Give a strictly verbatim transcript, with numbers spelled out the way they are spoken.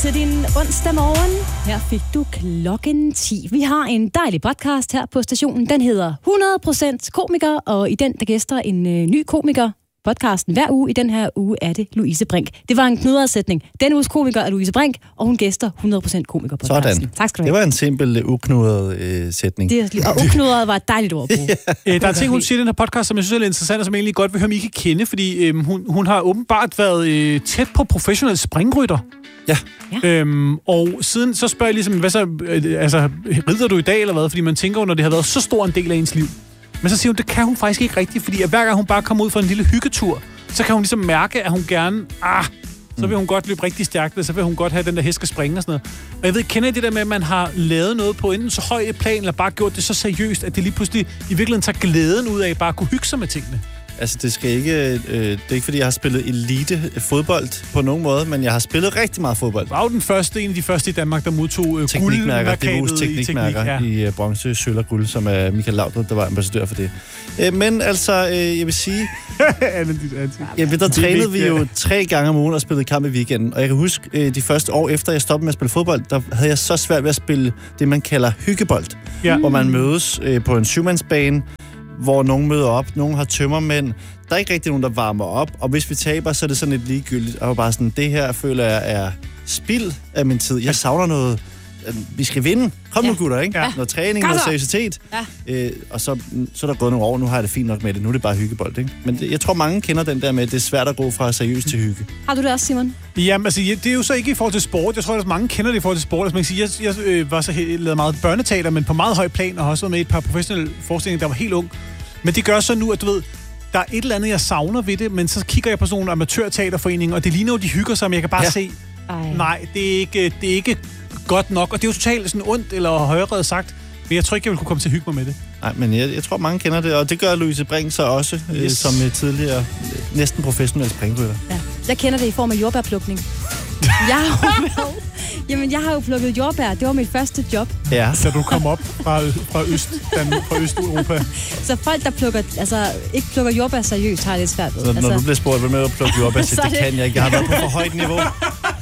til din onsdag morgen. Her fik du klokken ti. Vi har en dejlig podcast her på stationen. Den hedder hundrede procent komiker, og i den der gæster en øh, ny komiker. Podcasten hver uge. I den her uge er det Louise Brink. Det var en knudersætning. Den uges komiker er Louise Brink, og hun gæster hundrede procent komiker på podcasten. Sådan. Tak skal du have. have. Det var en simpel, uh, uknudret uh, sætning. Det, og uknudret var et dejligt ord at bruge. Ja. Der er ting, hun siger i den her podcast, som jeg synes er lidt interessant, og som jeg egentlig godt vil høre, om I kan kende, fordi øhm, hun, hun har åbenbart været øh, tæt på professionel springrytter. Ja. ja. Øhm, og siden så spørger jeg ligesom, hvad så, øh, altså, rider du i dag eller hvad? Fordi man tænker jo, når det har været så stor en del af ens liv. Men så siger hun, det kan hun faktisk ikke rigtigt, fordi at hver gang hun bare kommer ud for en lille hyggetur, så kan hun ligesom mærke, at hun gerne, ah, så vil hun godt løbe rigtig stærkt, så vil hun godt have den der hest skal springe og sådan noget. Og jeg ved, kender I det der med, at man har lavet noget på enten så høj et plan, eller bare gjort det så seriøst, at det lige pludselig i virkeligheden tager glæden ud af bare at kunne hygge sig med tingene? Altså, det skal ikke, øh, det er ikke, fordi jeg har spillet elite fodbold på nogen måde, men jeg har spillet rigtig meget fodbold. Var jo den første, en af de første i Danmark, der modtog øh, teknikmærker, det er teknikmærker i, teknik, ja. i uh, bronze, sølv og guld, som er Michael Laudrup, der var ambassadør for det. Uh, men altså, uh, jeg vil sige... ja, der trænede vi jo tre gange om ugen og spillede kamp i weekenden, og jeg kan huske, uh, de første år efter jeg stoppede med at spille fodbold, der havde jeg så svært ved at spille det, man kalder hyggebold, ja. Hvor man mødes uh, på en syvmandsbane, hvor nogen møder op, nogen har tømmermænd. Der er ikke rigtig nogen, der varmer op, og hvis vi taber, så er det sådan lidt ligegyldigt. Og bare sådan, det her føler jeg er spild af min tid. Jeg savner noget. Vi skal vinde. Kom ja. nu, gutter, ikke? Ja. Noget træning, noget seriøsitet. Ja. Øh, og så, så er der gået nogle år, nu har jeg det fint nok med det. Nu er det bare hyggebold, ikke? Men det, jeg tror, mange kender den der med, at det er svært at gå fra seriøst til hygge. Har du det også, Simon? Jamen, altså, det er jo så ikke i forhold til sport. Jeg tror, at mange kender det i forhold til sport. Altså, man kan sige, jeg, jeg øh, var så lavet meget børneteater, men på meget høj plan, og har også været med i et par professionelle forestillinger, der var helt ung. Men det gør så nu, at du ved, der er et eller andet, jeg savner ved det, men så kigger jeg på sådan nogle amatørteaterforeninger, og det ligner jo, de hygger sig, men jeg kan bare ja. se, Ej. nej, det er, ikke, det er ikke godt nok. Og det er jo totalt sådan ondt, eller højere sagt, men jeg tror ikke, jeg vil kunne komme til at hygge mig med det. Nej, men jeg, jeg tror, mange kender det, og det gør Louise Brink så også, yes. øh, som tidligere næsten professionel springrytter. Ja. Jeg kender det i form af jordbærplukning. Jeg har jo, jamen, jeg har jo plukket jordbær. Det var mit første job. Ja. Så du kom op fra, fra, Øst, fra Østeuropa. Så folk, der plukker, altså, ikke plukker jordbær seriøst, har det lidt svært ved. Så, når altså, du bliver spurgt, hvad med at plukke jordbær, så det, det kan jeg ikke. Jeg har været på for højt niveau.